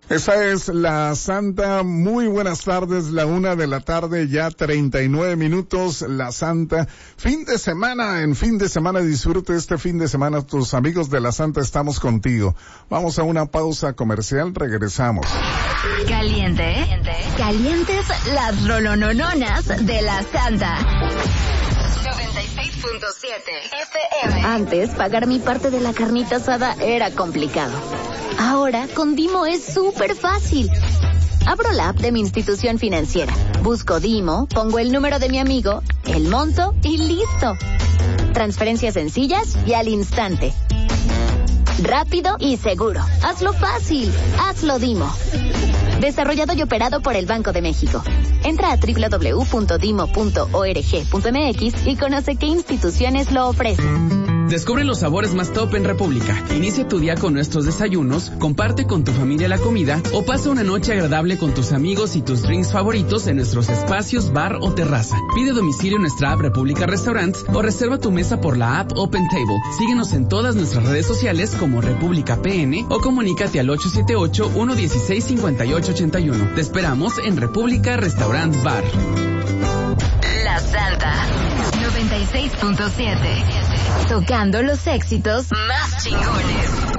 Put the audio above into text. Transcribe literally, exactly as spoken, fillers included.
Esa es la Santa. Muy buenas tardes, la una de la tarde, ya treinta y nueve minutos, la Santa. Fin de semana, en fin de semana, disfrute este fin de semana, tus amigos de la Santa, estamos contigo. Vamos a una pausa comercial, regresamos. Caliente, calientes las rolonononas de la Santa. noventa y seis punto siete F M. Antes, pagar mi parte de la carnita asada era complicado. Ahora, con Dimo es súper fácil. Abro la app de mi institución financiera, busco Dimo, pongo el número de mi amigo, el monto y listo. Transferencias sencillas y al instante. Rápido y seguro. Hazlo fácil. Hazlo Dimo. Desarrollado y operado por el Banco de México. Entra a doble u doble u doble u punto dimo punto org punto m x y conoce qué instituciones lo ofrecen. Descubre los sabores más top en República. Inicia tu día con nuestros desayunos, comparte con tu familia la comida o pasa una noche agradable con tus amigos y tus drinks favoritos en nuestros espacios bar o terraza. Pide domicilio en nuestra app República Restaurants o reserva tu mesa por la app Open Table. Síguenos en todas nuestras redes sociales como República P N o comunícate al ocho siete ocho, uno uno seis, cinco ocho ocho uno. Te esperamos en República Restaurant Bar. La Santa noventa y seis punto siete. Tocando los éxitos más chingones.